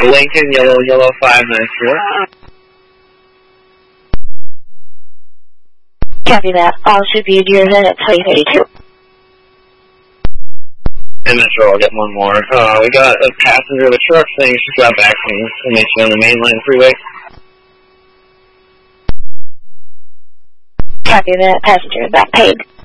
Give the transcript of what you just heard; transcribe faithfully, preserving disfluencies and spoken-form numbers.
Lincoln, yellow, yellow, five nine four. Copy that. All should be at your head at three thirty-two. And that's sure I'll get one more. Uh, we got a passenger of a truck saying she got back from information on the mainline freeway. Copy that. Passenger back paid.